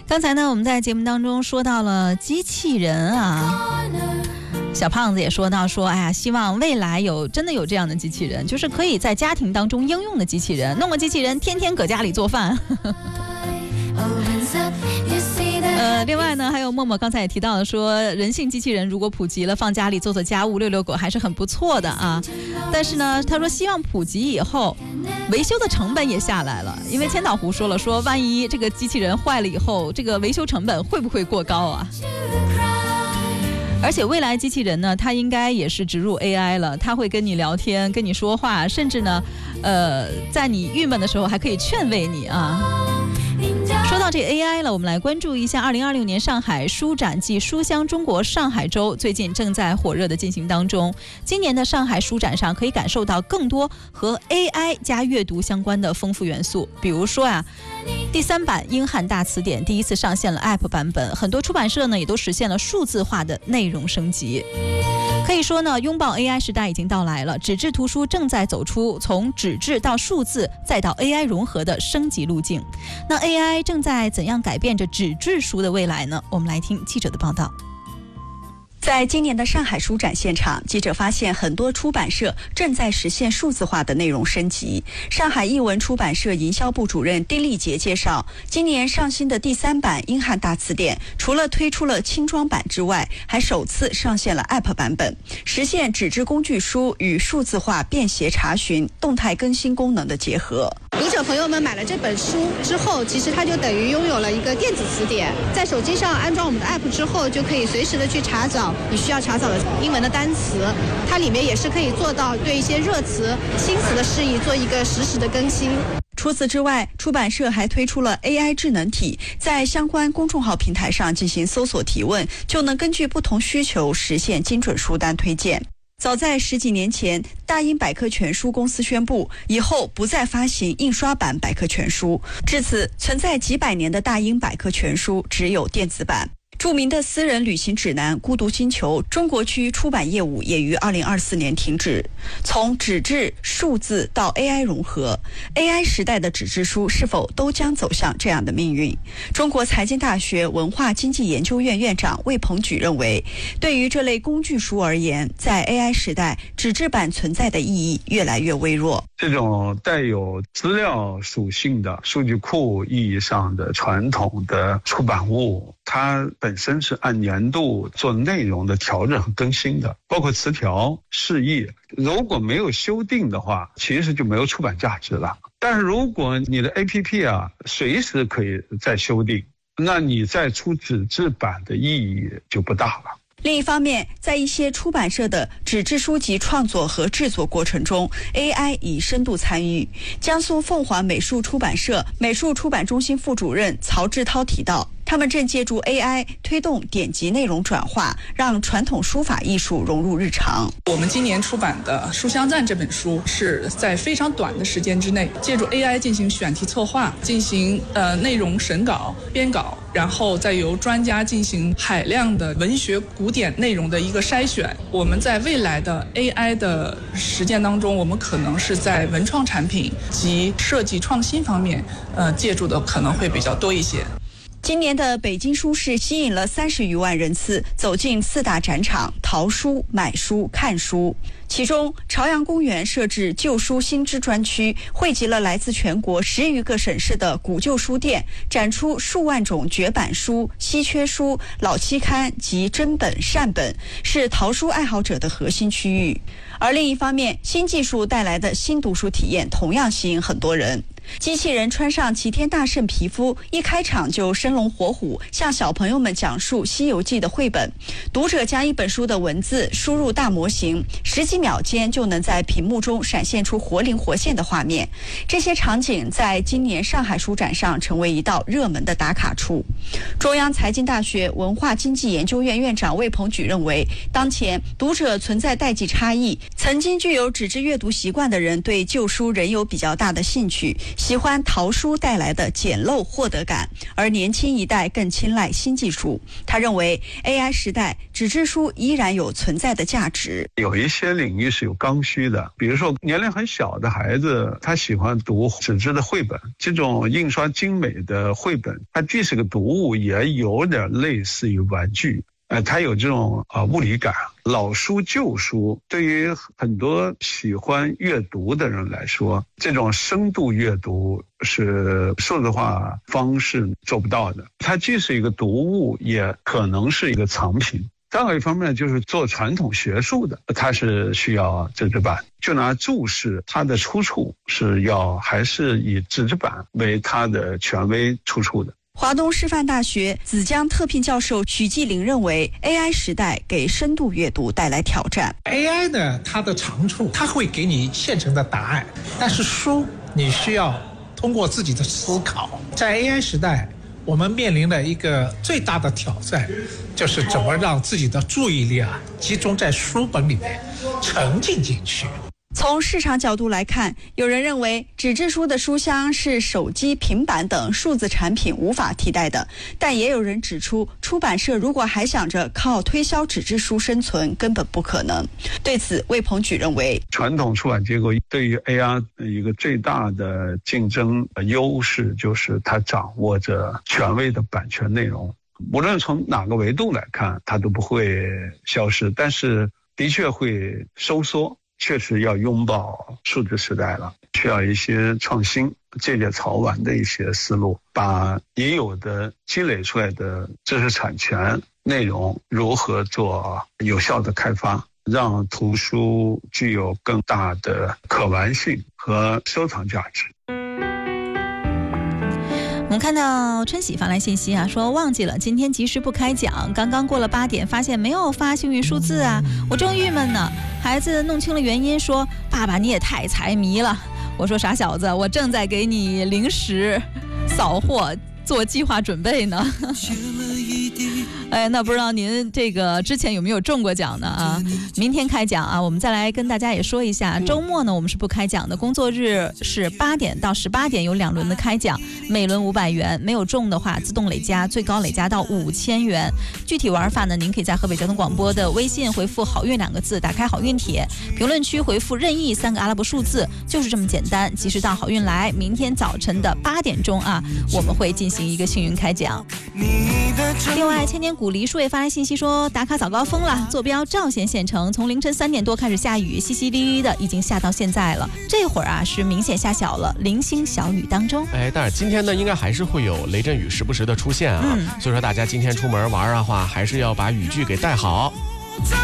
刚才呢，我们在节目当中说到了机器人啊，小胖子也说到说，哎呀，希望未来真的有这样的机器人，就是可以在家庭当中应用的机器人，弄个机器人天天搁家里做饭。另外呢，还有默默刚才也提到了说，人性机器人如果普及了，放家里做做家务、遛遛狗还是很不错的啊。但是呢，他说希望普及以后，维修的成本也下来了，因为千岛湖说了，说万一这个机器人坏了以后，这个维修成本会不会过高啊？而且未来机器人呢，它应该也是植入 AI 了，它会跟你聊天、跟你说话，甚至呢，在你郁闷的时候还可以劝慰你啊。说到这 AI 了，我们来关注一下2026年上海书展暨书香中国上海周，最近正在火热的进行当中。今年的上海书展上可以感受到更多和 AI 加阅读相关的丰富元素，比如说第3版英汉大词典第一次上线了 App 版本，很多出版社呢也都实现了数字化的内容升级。可以说呢，拥抱 AI 时代已经到来了，纸质图书正在走出从纸质到数字再到 AI 融合的升级路径。那 AI 正在怎样改变着纸质书的未来呢？我们来听记者的报道。 在今年的上海书展现场，记者发现很多出版社正在实现数字化的内容升级。上海译文出版社营销部主任丁立杰介绍，今年上新的第3版英汉大词典，除了推出了轻装版之外，还首次上线了 App 版本，实现纸质工具书与数字化便携查询、动态更新功能的结合。 读者朋友们买了这本书之后，其实他就等于拥有了一个电子词典，在手机上安装我们的 App 之后，就可以随时的去查找你需要查找的英文的单词，它里面也是可以做到对一些热词、新词的释义做一个实时的更新。 除此之外，出版社还推出了 AI 智能体，在相关公众号平台上进行搜索提问，就能根据不同需求实现精准书单推荐。早在10几年前，大英百科全书公司宣布，以后不再发行印刷版百科全书。至此，存在几百年的大英百科全书只有电子版。著名的私人旅行指南《孤独星球》中国区出版业务也于2024年停止。从纸质、数字到 AI 融合， AI 时代的纸质书是否都将走向这样的命运？中国财经大学文化经济研究院院长魏鹏举认为，对于这类工具书而言，在 AI 时代，纸质版存在的意义越来越微弱。 这种带有资料属性的数据库意义上的传统的出版物，它本身是按年度做内容的调整和更新的，包括词条、释义，如果没有修订的话，其实就没有出版价值了。但是如果你的 APP 随时可以再修订，那你再出纸质版的意义就不大了。 另一方面，在一些出版社的纸质书籍创作和制作过程中， AI 已深度参与。江苏凤凰美术出版社美术出版中心副主任曹志涛提到，他们正借助 AI 推动典籍内容转化，让传统书法艺术融入日常。 我们今年出版的《书香赞》这本书是在非常短的时间之内，借助 AI 进行选题策划，进行内容审稿、编稿，然后再由专家进行海量的文学古典内容的一个筛选。我们在未来的 AI 的实践当中，我们可能是在文创产品及设计创新方面，借助的可能会比较多一些。 今年的北京书市吸引了30余万人次走进4大展场，淘书、买书、看书。其中，朝阳公园设置旧书新知专区，汇集了来自全国10余个省市的古旧书店，展出数万种绝版书、稀缺书、老期刊及真本善本，是淘书爱好者的核心区域。而另一方面，新技术带来的新读书体验同样吸引很多人。机器人穿上齐天大圣皮肤，一开场就生龙活虎，向小朋友们讲述《西游记》的绘本。读者将一本书的文字输入大模型，10几秒间就能在屏幕中闪现出活灵活现的画面。这些场景在今年上海书展上成为一道热门的打卡处。中央财经大学文化经济研究院院长魏鹏举认为，当前读者存在代际差异，曾经具有纸质阅读习惯的人对旧书仍有比较大的兴趣，喜欢淘书带来的简陋获得感，而年轻一代更青睐新技术。他认为 AI 时代纸质书依然然有存在的价值。 有一些领域是有刚需的，比如说年龄很小的孩子，他喜欢读纸质的绘本，这种印刷精美的绘本，它既是个读物，也有点类似于玩具。它有这种物理感。老书旧书对于很多喜欢阅读的人来说，这种深度阅读是数字化方式做不到的。它既是一个读物，也可能是一个藏品。再有一方面就是做传统学术的，它是需要纸质版。就拿注释，它的出处是还是以纸质版为它的权威出处的。 华东师范大学子江特聘教授许继林认为 AI 时代给深度阅读带来挑战。 AI 呢，它的长处它会给你现成的答案，但是书你需要通过自己的思考。在 AI 时代，我们面临的一个最大的挑战就是怎么让自己的注意力集中在书本里面沉浸进去。 从市场角度来看，有人认为纸质书的书香是手机、平板等数字产品无法替代的，但也有人指出，出版社如果还想着靠推销纸质书生存，根本不可能。对此，魏鹏举认为， 传统出版机构对于 AI 一个最大的竞争优势就是它掌握着权威的版权内容，无论从哪个维度来看，它都不会消失，但是的确会收缩。确实要拥抱数字时代了，需要一些创新，借鉴曹完的一些思路，把已有的积累出来的知识产权内容如何做有效的开发，让图书具有更大的可玩性和收藏价值。 我们看到春喜发来信息说忘记了今天及时不开讲，刚刚过了8点，发现没有发幸运数字我正郁闷呢。孩子弄清了原因，说爸爸你也太财迷了。我说傻小子，我正在给你零食扫货做计划准备呢。那不知道您这个之前有没有中过奖呢明天开奖我们再来跟大家也说一下，周末呢我们是不开奖的，工作日是8点到18点有2轮的开奖，每轮500元，没有中的话自动累加，最高累加到5000元。具体玩法呢，您可以在河北交通广播的微信回复好运2个字，打开好运帖，评论区回复任意3个阿拉伯数字，就是这么简单。及时到好运来，明天早晨的8点钟我们会进行一个幸运开奖。另外，千年古梨树也发来信息说，打卡早高峰了，坐标赵县县城，从凌晨3点多开始下雨，淅淅沥沥的，已经下到现在了。这会儿是明显下小了，零星小雨当中。 但是今天呢，应该还是会有雷阵雨时不时的出现所以说大家今天出门玩的话，还是要把雨具给带好。